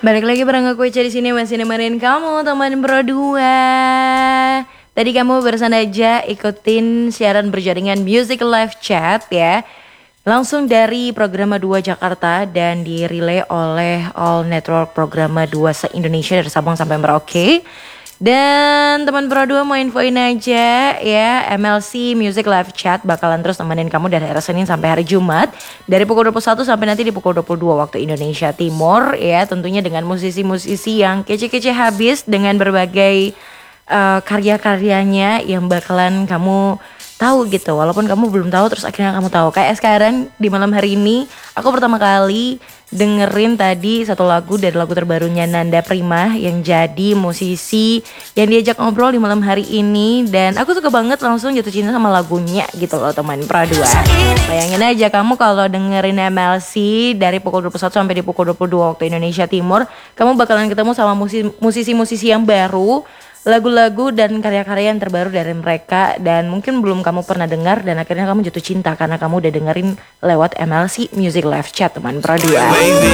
Balik lagi bareng aku Ica di sini masih nemenin kamu teman berdua. Tadi kamu barusan aja ikutin siaran berjaringan Music Live Chat ya. Langsung dari Programa 2 Jakarta dan dirilai oleh All Network Programa 2 se-Indonesia dari Sabang sampai Merauke. Dan teman Pro 2 mau infoin aja ya, MLC Music Live Chat bakalan terus nemenin kamu dari hari Senin sampai hari Jumat dari pukul 21 sampai nanti di pukul 22 waktu Indonesia Timur ya, tentunya dengan musisi-musisi yang kece-kece habis dengan berbagai karya-karyanya yang bakalan kamu tahu gitu. Walaupun kamu belum tahu terus akhirnya kamu tahu. Kayak sekarang di malam hari ini aku pertama kali dengerin tadi satu lagu dari lagu terbarunya Nanda Prima yang jadi musisi yang diajak ngobrol di malam hari ini, dan aku suka banget langsung jatuh cinta sama lagunya gitu loh teman Pradua. Bayangin aja kamu kalau dengerin MLC dari pukul 21 sampai di pukul 22 waktu Indonesia Timur, kamu bakalan ketemu sama musisi-musisi yang baru, lagu-lagu dan karya-karya yang terbaru dari mereka, dan mungkin belum kamu pernah dengar dan akhirnya kamu jatuh cinta karena kamu udah dengerin lewat MLC Music Live Chat teman Pradua.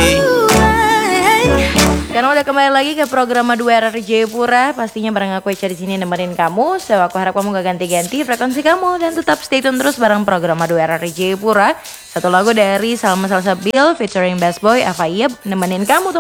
Karena udah kembali lagi ke program 2 RRI Jayapura, pastinya bareng aku Echa di sini nemenin kamu. So aku harap kamu gak ganti-ganti frekuensi kamu dan tetap stay tune terus bareng program 2 RRI Jayapura. Satu lagu dari Salma Salsabil featuring Bass Boy Ava Iyab nemenin kamu tuh.